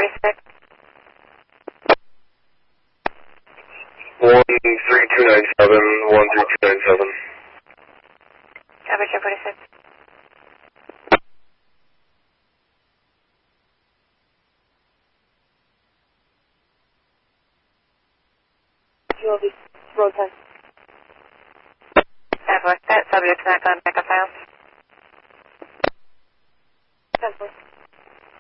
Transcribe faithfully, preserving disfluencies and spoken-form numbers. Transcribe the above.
forty-six. one three two nine seven, one three two nine seven. Aperture forty-six. You will be road test. That subject's not going back a file. ten four.